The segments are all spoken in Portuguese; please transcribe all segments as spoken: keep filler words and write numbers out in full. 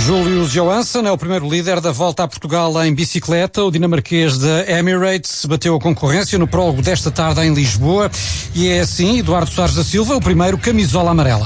Júlio Johansson é o primeiro líder da Volta a Portugal em bicicleta. O dinamarquês da Emirates bateu a concorrência no prólogo desta tarde em Lisboa e é assim Eduardo Soares da Silva, o primeiro camisola amarela.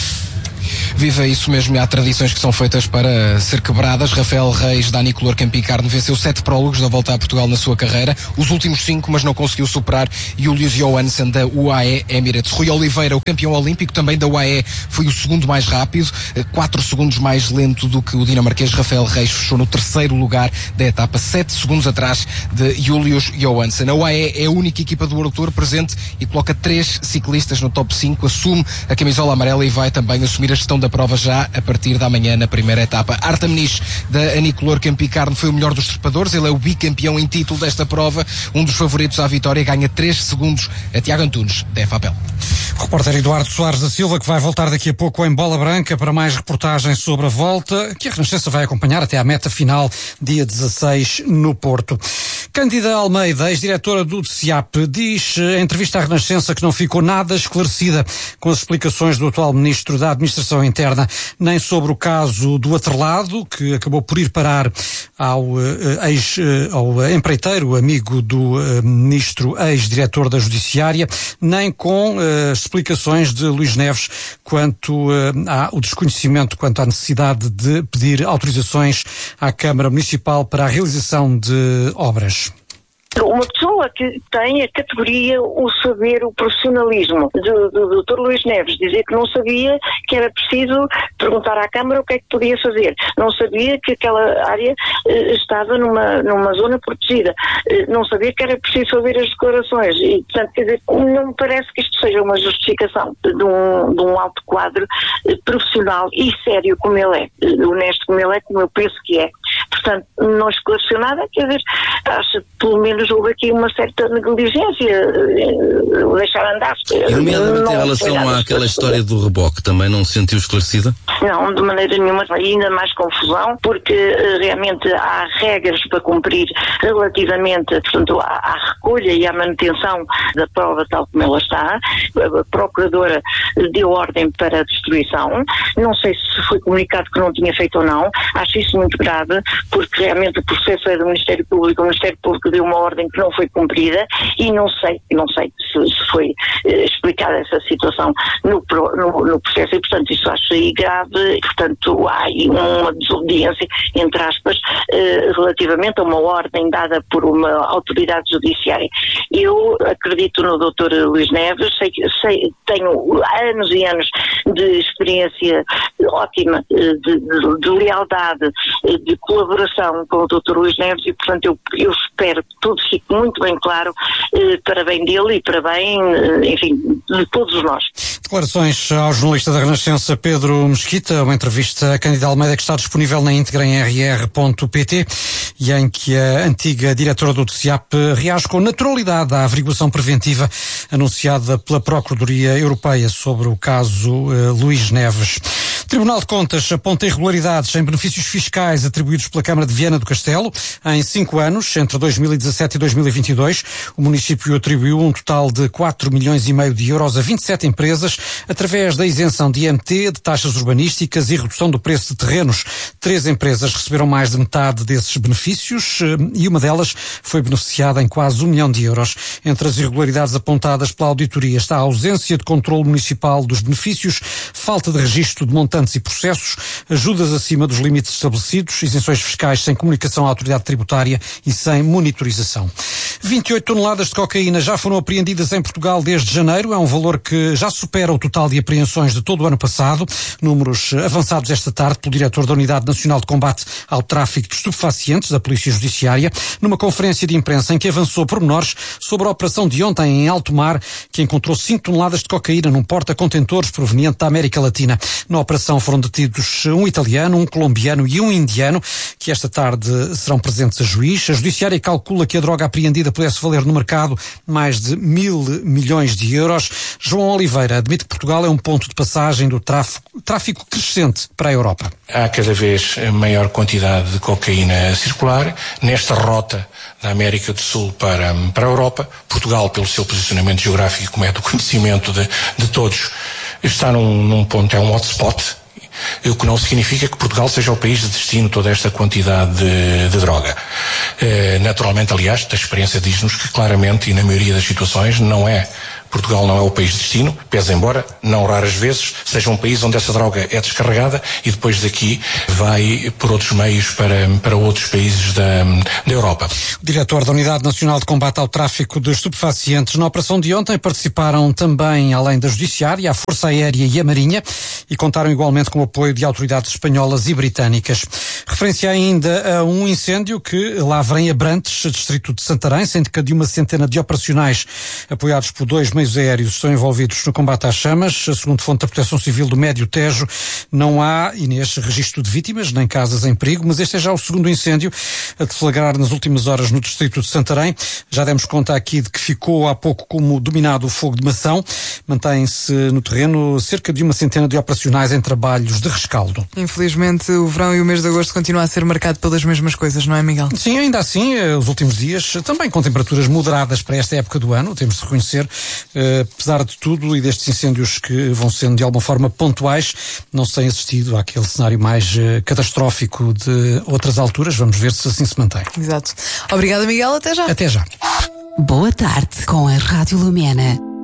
Viva isso mesmo, há tradições que são feitas para ser quebradas. Rafael Reis, da Anicolor Campicarne, venceu sete prólogos da Volta a Portugal na sua carreira, os últimos cinco, mas não conseguiu superar Júlio Johansson da U A E Emirates. Rui Oliveira, o campeão olímpico também da U A E, foi o segundo mais rápido, quatro segundos mais lento do que o dinamarquês Rafael Reis, fechou no terceiro lugar da etapa, sete segundos atrás de Júlio Johansson. A U A E é a única equipa do World Tour presente e coloca três ciclistas no top cinco, assume a camisola amarela e vai também assumir a gestão da prova já a partir da manhã na primeira etapa. Artem Nis, da Anicolor Campicarne, foi o melhor dos trepadores, ele é o bicampeão em título desta prova, um dos favoritos à vitória, ganha três segundos a Tiago Antunes, da F A P E L. O repórter Eduardo Soares da Silva, que vai voltar daqui a pouco em Bola Branca para mais reportagens sobre a volta, que a Renascença vai acompanhar até à meta final, dia dezasseis, no Porto. Cândida Almeida, ex-diretora do C I A P, diz em entrevista à Renascença que não ficou nada esclarecida com as explicações do atual Ministro da Administração Interna, nem sobre o caso do atrelado, que acabou por ir parar ao, uh, ex, uh, ao empreiteiro, amigo do uh, Ministro, ex-diretor da Judiciária, nem com uh, explicações de Luís Neves quanto uh, ao desconhecimento quanto à necessidade de pedir autorizações à Câmara Municipal para a realização de obras. Uma pessoa que tem a categoria, o saber, o profissionalismo do, do doutor Luís Neves, dizer que não sabia que era preciso perguntar à Câmara o que é que podia fazer. Não sabia que aquela área eh, estava numa, numa zona protegida. Eh, não sabia que era preciso fazer as declarações. E, portanto, quer dizer, não me parece que isto seja uma justificação de um, de um alto quadro eh, profissional e sério como ele é, eh, honesto como ele é, como eu penso que é. Portanto, não esclareceu nada, quer dizer, acho que pelo menos houve aqui uma certa negligência, deixar andar. E nomeadamente em relação àquela história do reboque, também não se sentiu esclarecida? Não, de maneira nenhuma, ainda mais confusão, porque realmente há regras para cumprir relativamente, portanto, à, à recolha e à manutenção da prova tal como ela está. A Procuradora deu ordem para a destruição, não sei se foi comunicado que não tinha feito ou não, acho isso muito grave, porque realmente o processo é do Ministério Público, o Ministério Público deu uma ordem que não foi cumprida e não sei, não sei se, se foi eh, explicada essa situação no, no, no processo e, portanto, isso acho aí grave, portanto, há aí uma desobediência, entre aspas, eh, relativamente a uma ordem dada por uma autoridade judiciária. Eu acredito no doutor Luís Neves, sei, sei, tenho anos e anos de experiência ótima, de, de, de lealdade, de colaboração com o doutor Luís Neves e, portanto, eu, eu espero que tudo fique muito bem claro eh, para bem dele e para bem, eh, enfim, de todos nós. Declarações ao jornalista da Renascença Pedro Mesquita, uma entrevista a Cândida Almeida que está disponível na íntegra em r r ponto p t e em que a antiga diretora do C I A P reage com naturalidade à averiguação preventiva anunciada pela Procuradoria Europeia sobre o caso uh, Luís Neves. O Tribunal de Contas aponta irregularidades em benefícios fiscais atribuídos pela Câmara de Viana do Castelo. Em cinco anos, entre dois mil e dezassete e dois mil e vinte e dois, o município atribuiu um total de quatro milhões e meio de euros a vinte e sete empresas através da isenção de I M T, de taxas urbanísticas e redução do preço de terrenos. Três empresas receberam mais de metade desses benefícios e uma delas foi beneficiada em quase um milhão de euros. Entre as irregularidades apontadas pela auditoria está a ausência de controle municipal dos benefícios, falta de registro de montantes e processos, ajudas acima dos limites estabelecidos, isenções fiscais sem comunicação à autoridade tributária e sem monitorização. vinte e oito toneladas de cocaína já foram apreendidas em Portugal desde janeiro, é um valor que já supera o total de apreensões de todo o ano passado, números avançados esta tarde pelo diretor da Unidade Nacional de Combate ao Tráfico de Estupefacientes da Polícia Judiciária, numa conferência de imprensa em que avançou pormenores sobre a operação de ontem em alto mar, que encontrou cinco toneladas de cocaína num porta-contentores proveniente da América Latina. Na operação foram detidos um italiano, um colombiano e um indiano, que esta tarde serão presentes a juiz. A Judiciária calcula que a droga apreendida pudesse valer no mercado mais de mil milhões de euros. João Oliveira admite que Portugal é um ponto de passagem do tráfico, tráfico crescente para a Europa. Há cada vez maior quantidade de cocaína a circular nesta rota da América do Sul para, para a Europa. Portugal, pelo seu posicionamento geográfico, como é do conhecimento de, de todos, está num, num ponto, é um hotspot. o que não significa que Portugal seja o país de destino de toda esta quantidade de, de droga. Naturalmente, aliás, a experiência diz-nos que claramente, e na maioria das situações, não é Portugal não é o país de destino, pese embora, não raras vezes, seja um país onde essa droga é descarregada e depois daqui vai por outros meios para, para outros países da, da Europa. O diretor da Unidade Nacional de Combate ao Tráfico de Estupefacientes, na operação de ontem participaram também, além da Judiciária, a Força Aérea e a Marinha, e contaram igualmente com o apoio de autoridades espanholas e britânicas. Referência ainda a um incêndio que lavra em Abrantes, distrito de Santarém, cerca de uma centena de operacionais apoiados por dois meios aéreos estão envolvidos no combate às chamas. Segundo fonte da Proteção Civil do Médio Tejo, não há, Inês, registro de vítimas, nem casas em perigo, mas este é já o segundo incêndio a deflagrar nas últimas horas no distrito de Santarém. Já demos conta aqui de que ficou há pouco como dominado o fogo de mação. Mantém-se no terreno cerca de uma centena de operacionais em trabalhos de rescaldo. Infelizmente, o verão e o mês de agosto continua a ser marcado pelas mesmas coisas, não é, Miguel? Sim, ainda assim, os últimos dias, também com temperaturas moderadas para esta época do ano, temos de reconhecer. Uh, apesar de tudo e destes incêndios que vão sendo de alguma forma pontuais, não se tem assistido àquele cenário mais uh, catastrófico de outras alturas. Vamos ver se assim se mantém. Exato. Obrigada, Miguel. Até já. Até já. Boa tarde com a Rádio Lumena.